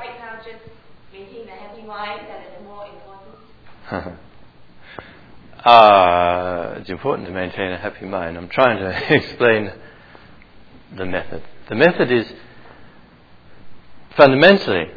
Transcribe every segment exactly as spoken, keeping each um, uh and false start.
right now just maintaining a happy mind that is more important? uh, it's important to maintain a happy mind. I'm trying to explain the method. The method is fundamentally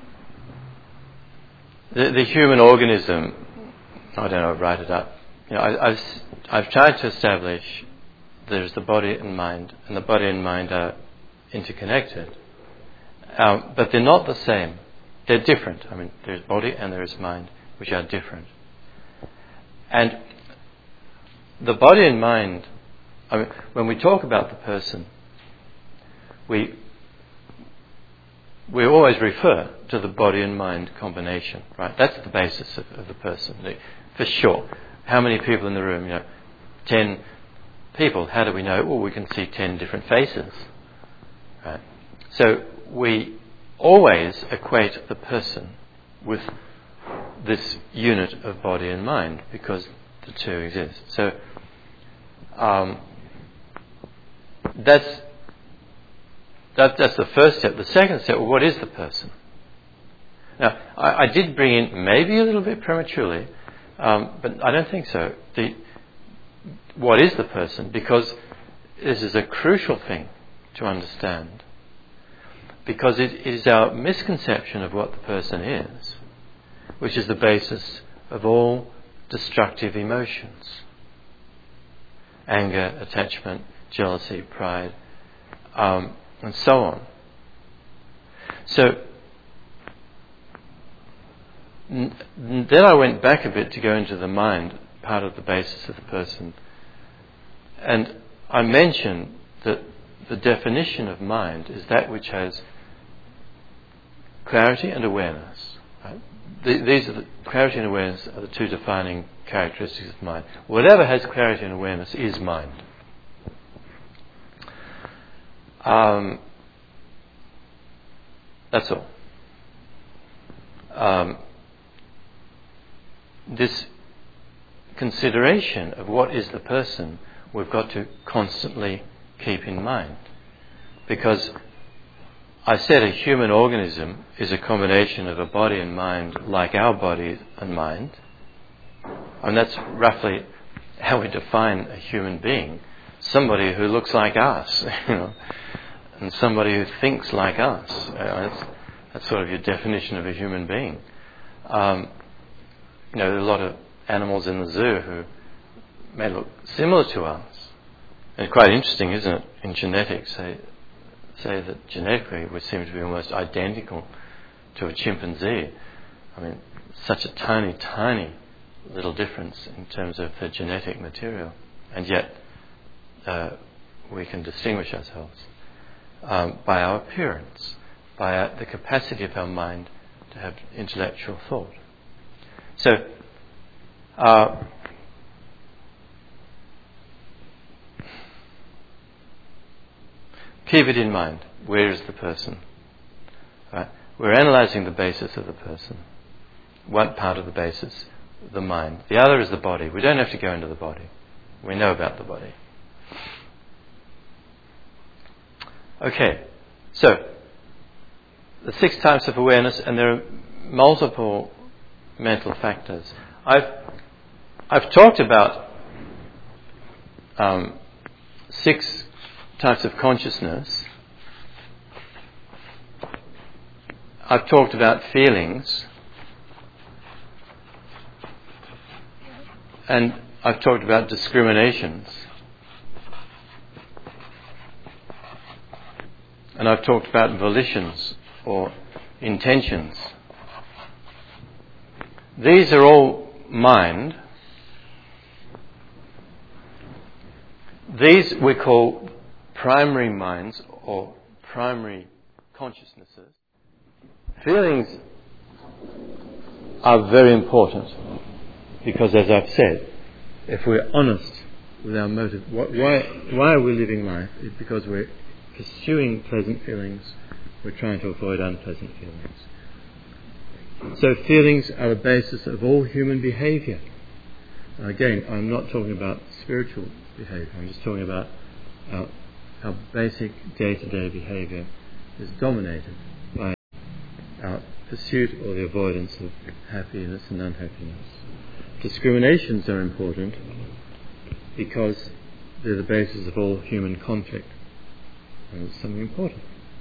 the, the human organism. I don't know, write it up. You know, I, I've I've tried to establish there's the body and mind, and the body and mind are interconnected, um, but they're not the same. They're different. I mean, there's body and there is mind, which are different. And the body and mind, I mean, when we talk about the person, we we always refer to the body and mind combination, right? That's the basis of, of the person, the, for sure. How many people in the room? You know, ten people. How do we know? Well, we can see ten different faces, right? So we always equate the person with this unit of body and mind because the two exist. So um, that's that, that's the first step. The second step, well, what is the person? Now, I, I did bring in, maybe a little bit prematurely, um, but I don't think so, the what is the person? Because this is a crucial thing to understand. Because it is our misconception of what the person is, which is the basis of all destructive emotions. Anger, attachment, jealousy, pride, um, and so on. So, n- then I went back a bit to go into the mind, part of the basis of the person. And I mentioned that the definition of mind is that which has clarity and awareness. Right? The, these are the clarity and awareness are the two defining characteristics of mind. Whatever has clarity and awareness is mind. Um, that's all. Um, this consideration of what is the person we've got to constantly keep in mind. Because I said a human organism is a combination of a body and mind like our body and mind. And that's roughly how we define a human being. Somebody who looks like us, you know, and somebody who thinks like us. Uh, that's, that's sort of your definition of a human being. Um, you know, there are a lot of animals in the zoo who may look similar to us. And it's quite interesting, isn't it, in genetics, they say that genetically we seem to be almost identical to a chimpanzee. I mean, such a tiny, tiny little difference in terms of the genetic material. And yet uh, we can distinguish ourselves um, by our appearance, by our, the capacity of our mind to have intellectual thought. So, uh, keep it in mind. Where is the person? Right? We're analysing the basis of the person. One part of the basis, the mind. The other is the body. We don't have to go into the body. We know about the body. Okay. So, the six types of awareness, and there are multiple mental factors. I've I've talked about um, six types of consciousness. I've talked about feelings, and I've talked about discriminations, and I've talked about volitions or intentions. These are all mind. These we call primary minds or primary consciousnesses. Feelings are very important because, as I've said, if we're honest with our motive, why, why are we living life? It's because we're pursuing pleasant feelings, we're trying to avoid unpleasant feelings. So feelings are the basis of all human behaviour. Again, I'm not talking about spiritual behaviour, I'm just talking about our, our basic day-to-day behaviour is dominated by our pursuit or the avoidance of happiness and unhappiness. Discriminations are important because they're the basis of all human conflict, and it's something important.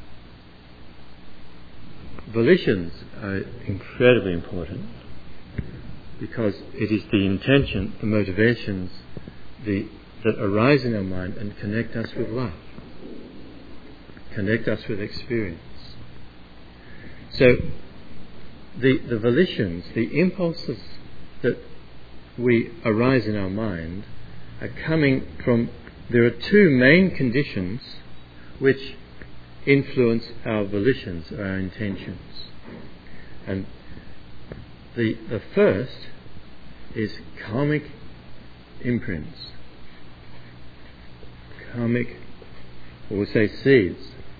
Volitions are incredibly important because it is the intention, the motivations the, that arise in our mind and connect us with life, connect us with experience. So the, the volitions, the impulses that we arise in our mind are coming from, there are two main conditions which influence our volitions or our intentions. And the the first is karmic imprints. Karmic, or we'll say seeds.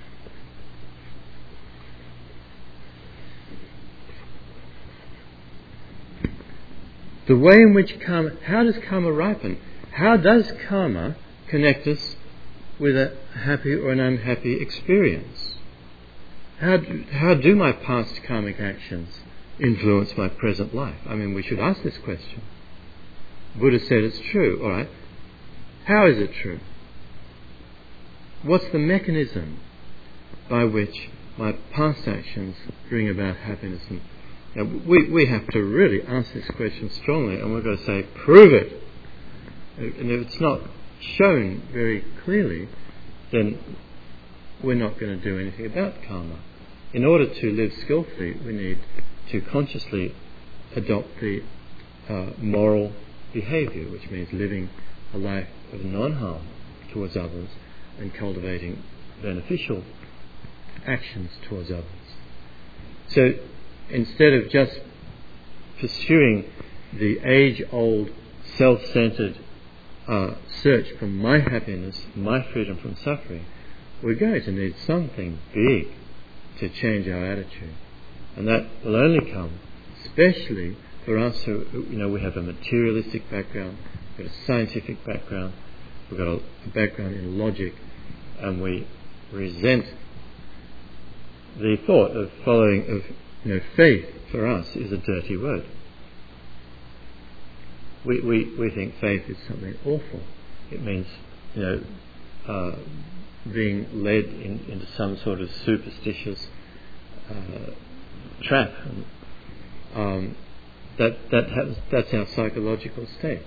The way in which karma, how does karma ripen? How does karma connect us with a happy or an unhappy experience? How do, how do my past karmic actions influence my present life? I mean, we should ask this question. Buddha said it's true, all right. How is it true? What's the mechanism by which my past actions bring about happiness? And now, we, we have to really answer this question strongly, and we're going to say, prove it. And if it's not shown very clearly, then we're not going to do anything about karma. In order to live skillfully, we need to consciously adopt the uh, moral behaviour, which means living a life of non-harm towards others and cultivating beneficial actions towards others. So instead of just pursuing the age-old self-centred Uh, search for my happiness, my freedom from suffering, we're going to need something big to change our attitude. And that will only come, especially for us who, you know, we have a materialistic background, we've got a scientific background, we've got a, a background in logic, and we resent the thought of following, of, you know, faith for us is a dirty word. We, we, we think faith is something awful. It means, you know, uh, being led in, into some sort of superstitious uh, trap. Um, that that has, that's our psychological state.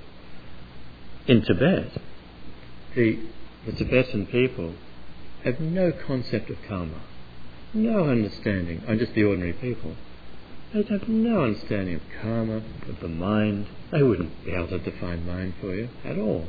In Tibet, the the Tibetan people have no concept of karma, no understanding. I'm just the ordinary people. They have no understanding of karma, of the mind. They wouldn't be able to define mind for you at all.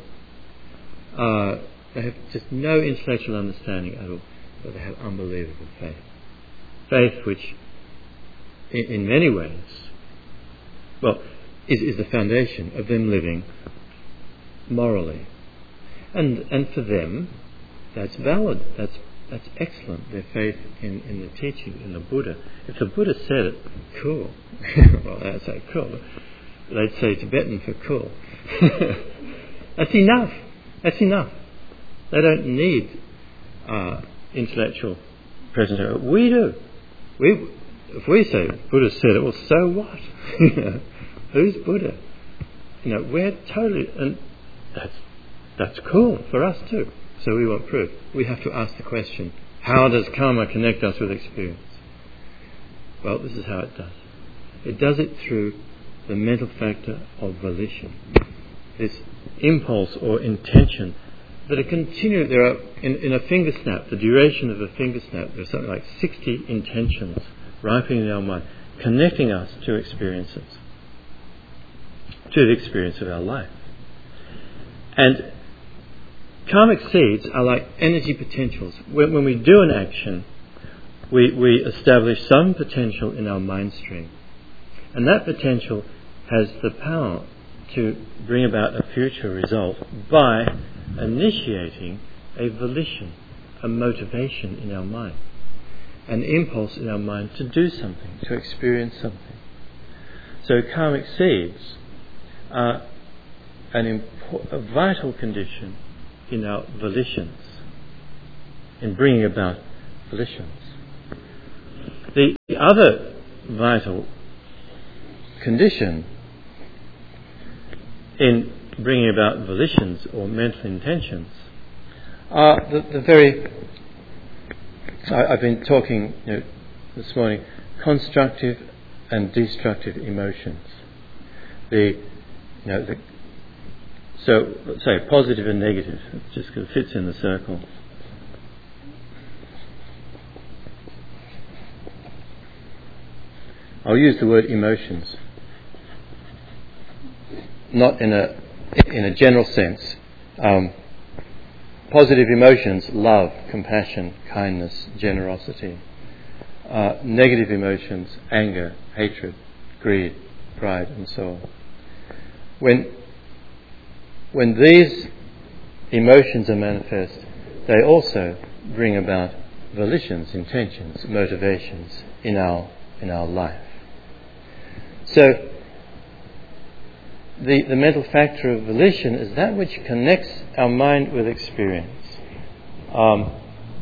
Uh, they have just no intellectual understanding at all, but they have unbelievable faith. Faith which, in, in many ways, well, is, is the foundation of them living morally. And and for them, that's valid, that's That's excellent, their faith in, in the teaching, in the Buddha. If the Buddha said it, cool. Well, they'd say cool. They'd say Tibetan for cool. That's enough. That's enough. They don't need uh, intellectual presentation. We do. We, if we say Buddha said it, well, so what? Who's Buddha? You know, we're totally, and that's that's cool for us too. So we want proof. We have to ask the question, how does karma connect us with experience? Well, this is how it does. It does it through the mental factor of volition. This impulse or intention that are continued. There are, in, in a finger snap, the duration of a finger snap, there's something like sixty intentions ripening in our mind, connecting us to experiences, to the experience of our life. And karmic seeds are like energy potentials. When, when we do an action, we, we establish some potential in our mind stream. And that potential has the power to bring about a future result by initiating a volition, a motivation in our mind, an impulse in our mind to do something, to experience something. So karmic seeds are an impo- a vital condition in our volitions, in bringing about volitions. The, the other vital condition in bringing about volitions or mental intentions are the, the very, I, I've been talking you know, this morning, constructive and destructive emotions. The, you know, the, so let's say positive and negative, it just kind of fits in the circle. I'll use the word emotions, not in a in a general sense. Um, positive emotions: love, compassion, kindness, generosity. Uh, negative emotions: anger, hatred, greed, pride, and so on. When when these emotions are manifest, they also bring about volitions, intentions, motivations in our in our life. So the, the mental factor of volition is that which connects our mind with experience. Um,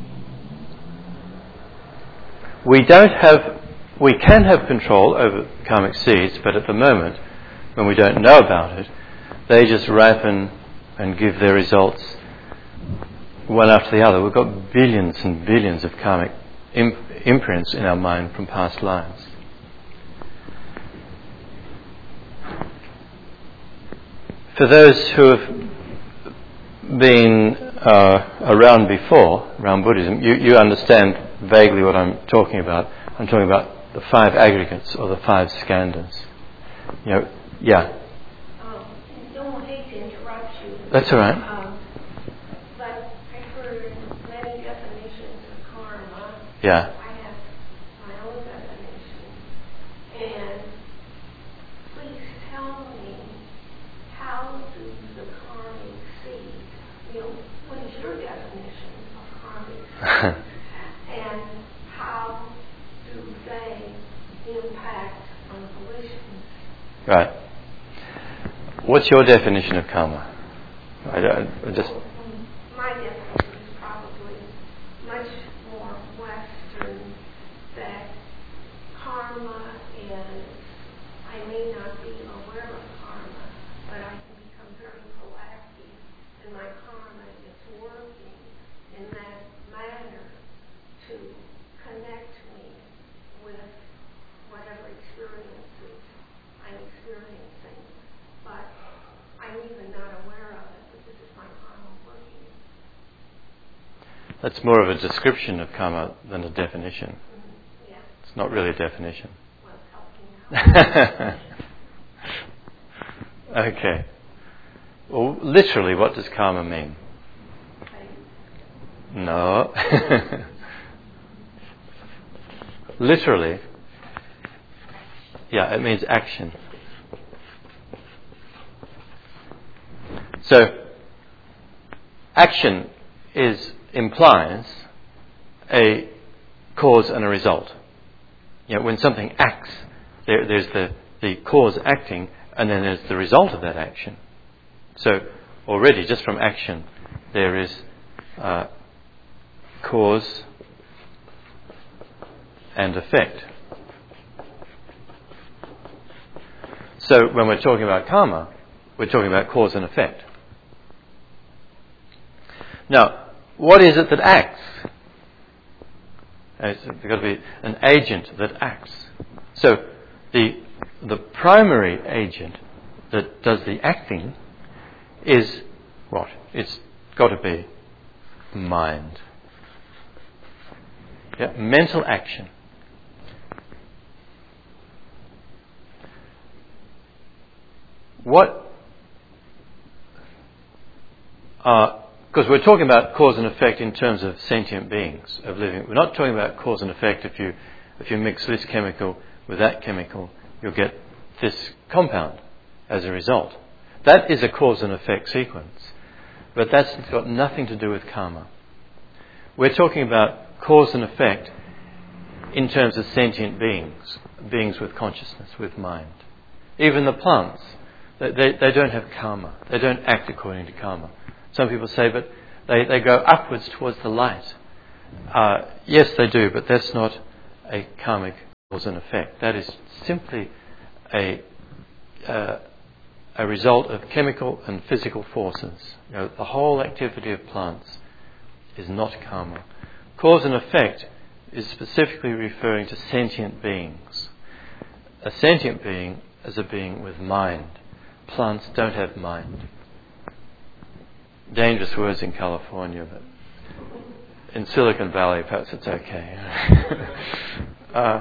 we don't have, we can have control over karmic seeds, but at the moment, when we don't know about it, they just ripen and give their results one after the other. We've got billions and billions of karmic imp- imprints in our mind from past lives. For those who have been uh, around before, around Buddhism, you, you understand vaguely what I'm talking about. I'm talking about the five aggregates or the five skandhas. You know, yeah. Um, I don't hate to interrupt you. That's all right. Um, but I've heard many definitions of karma. Yeah. I have my own definition. And please tell me, how do the karmic seeds, you know, what is your definition of karmic seeds? And how do they impact on volitions? Right. What's your definition of karma? I, don't, I just. My definition is probably much more Western. That karma is, I may not be aware of karma, but I can become very proactive, and my karma is working in that manner to connect me with whatever experiences I'm experiencing. But I'm even not aware of it, but this is my karma working. That's more of a description of karma than a definition. Mm-hmm. Yeah. It's not really a definition. Well, it's helping out. Okay. Well, literally, what does karma mean? Okay. No. Literally, yeah, it means action. So, action is implies a cause and a result. You know, when something acts, there, there's the, the cause acting, and then there's the result of that action. So, already, just from action, there is uh, cause and effect. So, when we're talking about karma, we're talking about cause and effect. Now, what is it that acts? There's got to be an agent that acts. So, the the primary agent that does the acting is what? It's got to be mind. Yeah, mental action. What? Uh, Because we're talking about cause and effect in terms of sentient beings, of living. We're not talking about cause and effect if you if you mix this chemical with that chemical, you'll get this compound as a result. That is a cause and effect sequence. But that's got nothing to do with karma. We're talking about cause and effect in terms of sentient beings, beings with consciousness, with mind. Even the plants, they, they, they don't have karma. They don't act according to karma. Some people say, but they, they go upwards towards the light. Uh, yes, they do, but that's not a karmic cause and effect. That is simply a uh, a result of chemical and physical forces. You know, the whole activity of plants is not karma. Cause and effect is specifically referring to sentient beings. A sentient being is a being with mind. Plants don't have mind. Dangerous words in California, but in Silicon Valley perhaps it's okay. uh,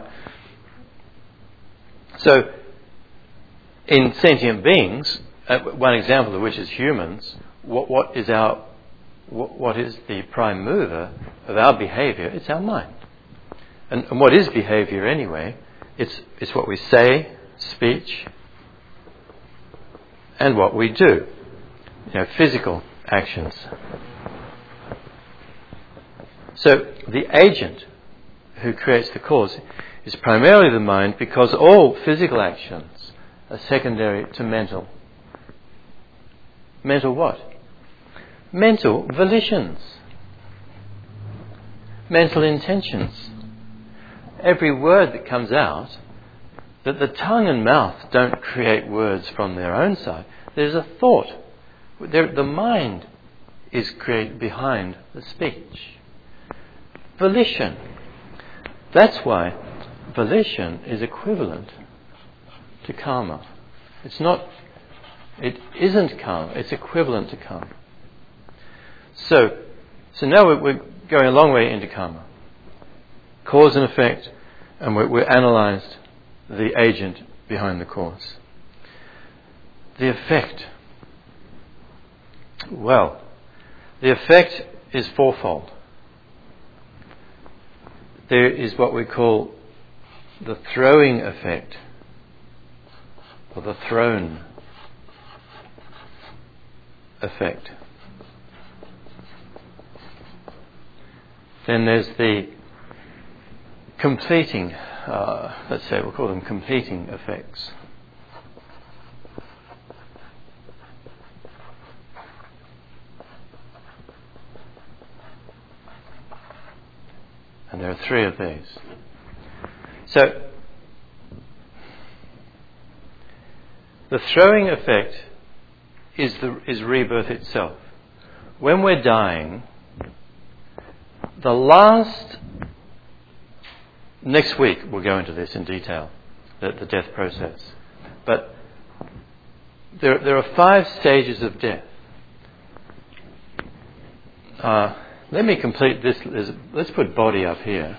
so, in sentient beings, uh, one example of which is humans, what, what is our, what, what is the prime mover of our behaviour? It's our mind. And, and what is behaviour anyway? It's, it's what we say, speech, and what we do. You know, physical actions. So the agent who creates the cause is primarily the mind, because all physical actions are secondary to mental. Mental what? Mental volitions. Mental intentions. Every word that comes out, that the tongue and mouth don't create words from their own side. There's a thought. There, the mind is created behind the speech. Volition. That's why volition is equivalent to karma. It's not, it isn't karma, it's equivalent to karma. So, so now we're, we're going a long way into karma. Cause and effect, and we we're analysed the agent behind the cause. The effect. Well, the effect is fourfold. There is what we call the throwing effect, or the thrown effect. Then there's the completing, uh, let's say we'll call them completing effects. And there are three of these. So, the throwing effect is the is rebirth itself. When we're dying, the last next week we'll go into this in detail, the, the death process. But there there are five stages of death. Uh, let me complete this. Let's put body up here.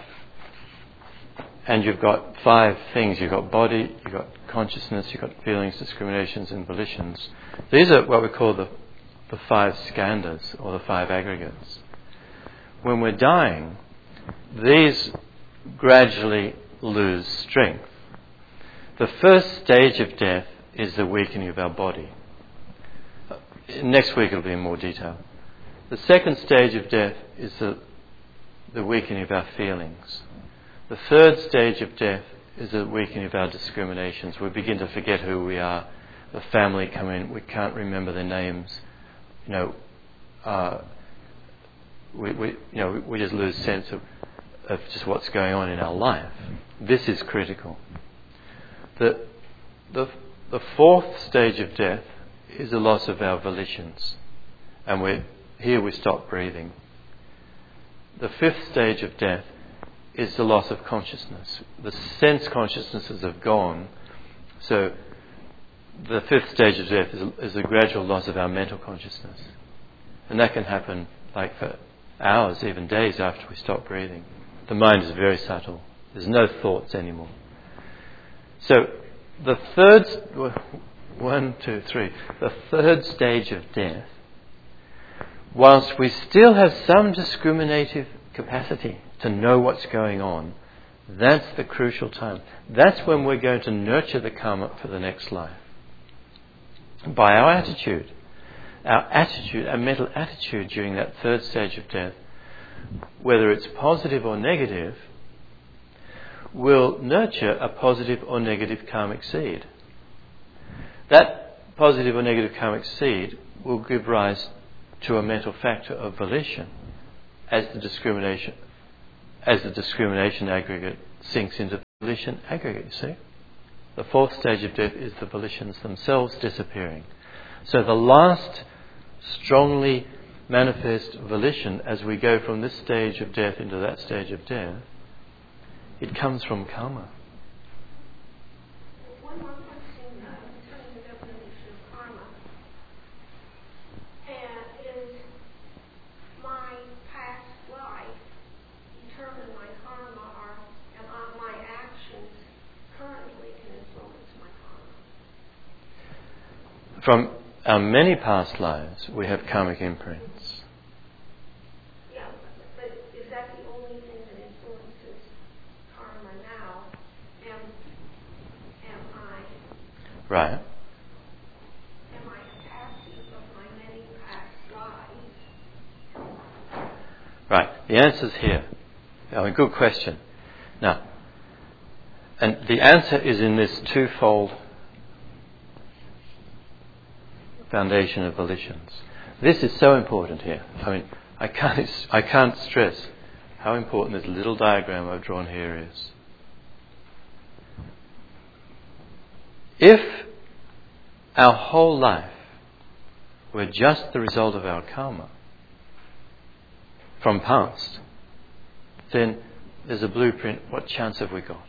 And you've got five things. You've got body, you've got consciousness, you've got feelings, discriminations, and volitions. These are what we call the, the five skandhas, or the five aggregates. When we're dying, these gradually lose strength. The first stage of death is the weakening of our body. Next week it'll be in more detail. The second stage of death is the, the weakening of our feelings. The third stage of death is the weakening of our discriminations. We begin to forget who we are. The family come in, we can't remember their names. You know, uh, we, we, you know, we just lose sense of, of just what's going on in our life. This is critical. The, the, the fourth stage of death is the loss of our volitions. And we here we stop breathing. The fifth stage of death is the loss of consciousness. The sense consciousnesses have gone. So the fifth stage of death is, is a gradual loss of our mental consciousness. And that can happen like for hours, even days after we stop breathing. The mind is very subtle. There's no thoughts anymore. So the third, one, two, three, the third stage of death, whilst we still have some discriminative capacity to know what's going on, that's the crucial time. That's when we're going to nurture the karma for the next life. By our attitude, our attitude, our mental attitude during that third stage of death, whether it's positive or negative, will nurture a positive or negative karmic seed. That positive or negative karmic seed will give rise to a mental factor of volition as the discrimination as the discrimination aggregate sinks into volition aggregate, you see. The fourth stage of death is the volitions themselves disappearing. So the last strongly manifest volition as we go from this stage of death into that stage of death, it comes from karma. One more question uh, concerning the definition of karma. And is my past life determine my karma, or am I, my actions currently can influence my karma? From our many past lives, we have karmic imprints. Yeah, but is that the only thing that influences karma now? Am, am I, Right. am I passive of my many past lives? Right. The answer's here. Oh, a good question. Now, and the answer is in this twofold foundation of volitions. This is so important here. I mean, I can't, I can't stress how important this little diagram I've drawn here is. If our whole life were just the result of our karma from past, then there's a blueprint. What chance have we got?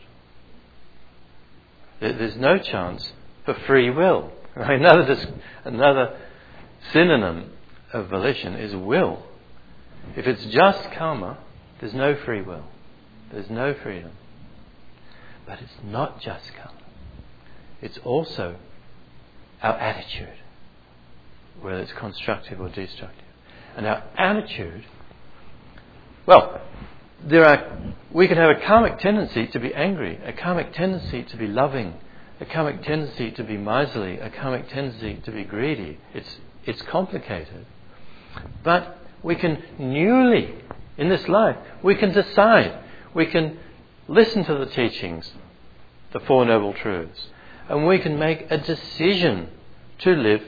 There's no chance for free will. Another, another synonym of volition is will. If it's just karma, there's no free will. There's no freedom. But it's not just karma. It's also our attitude, whether it's constructive or destructive. And our attitude, well, there are, we can have a karmic tendency to be angry, a karmic tendency to be loving, a karmic tendency to be miserly, a karmic tendency to be greedy. It's, it's complicated. But we can newly, in this life, we can decide, we can listen to the teachings, the Four Noble Truths, and we can make a decision to live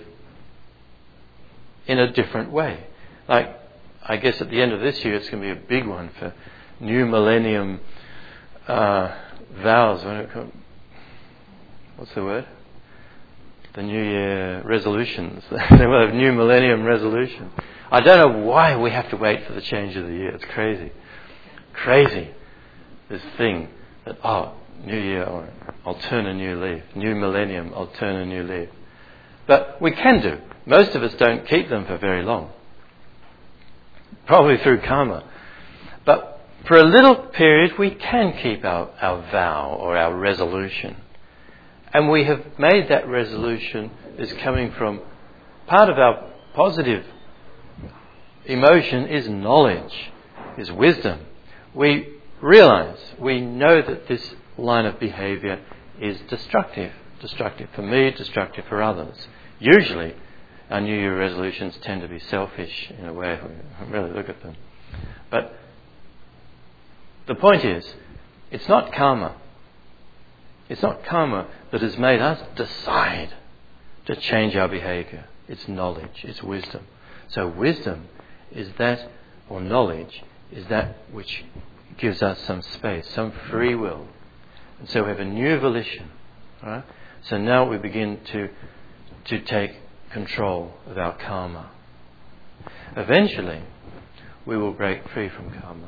in a different way. Like, I guess at the end of this year, it's going to be a big one for New Millennium uh, vows. What's the word? The New Year resolutions. They will have New Millennium resolution. I don't know why we have to wait for the change of the year. It's crazy. Crazy. This thing that, oh, New Year, or I'll turn a new leaf. New Millennium, I'll turn a new leaf. But we can do. Most of us don't keep them for very long. Probably through karma. But for a little period, we can keep our, our vow or our resolution. And we have made that resolution is coming from part of our positive emotion is knowledge, is wisdom. We realize, we know that this line of behavior is destructive. Destructive for me, destructive for others. Usually, our New Year resolutions tend to be selfish in a way, if we really look at them. But the point is, it's not karma. It's not karma that has made us decide to change our behavior. It's knowledge, it's wisdom. So wisdom is that, or knowledge, is that which gives us some space, some free will. And so we have a new volition. Right? So now we begin to, to take control of our karma. Eventually, we will break free from karma.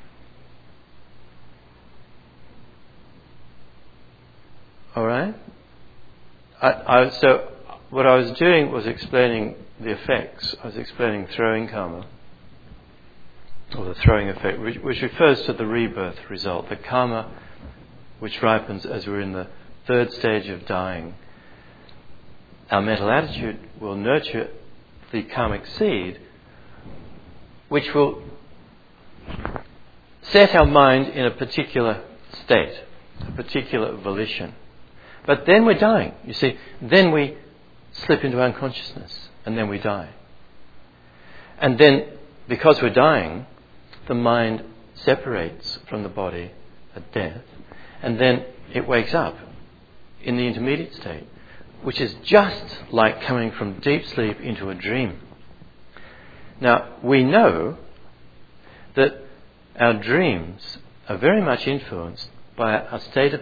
All right? I, I, so what I was doing was explaining the effects. I was explaining throwing karma, or the throwing effect, which, which refers to the rebirth result, the karma which ripens as we're in the third stage of dying. Our mental attitude will nurture the karmic seed, which will set our mind in a particular state, a particular volition. But then we're dying, you see. Then we slip into unconsciousness, and then we die. And then, because we're dying, the mind separates from the body at death, and then it wakes up in the intermediate state, which is just like coming from deep sleep into a dream. Now, we know that our dreams are very much influenced by a state of